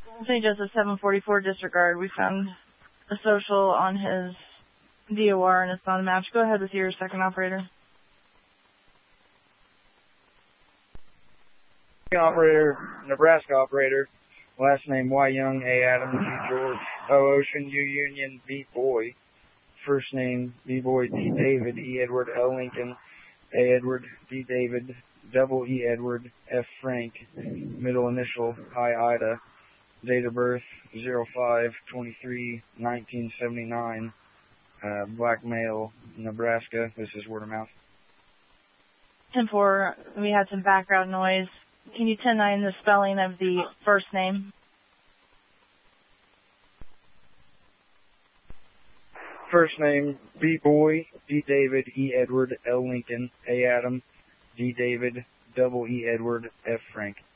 St. Joseph 744 disregard. We found a social on his DOR and it's not a match. Go ahead with your second operator. Operator, Nebraska operator, last name Y Young, A Adam, G George, O Ocean, U Union, B Boy, first name B Boy, D David, E Edward, L Lincoln, A Edward, D David, double E Edward, F Frank, middle initial, I Ida, date of birth 05/23/1979, black male, Nebraska. This is word of mouth. 10-4, we had some background noise. Can you 10-9 the spelling of the first name? First name, B Boy, D David, E Edward, L Lincoln, A Adam, D David, double E Edward, F Frank.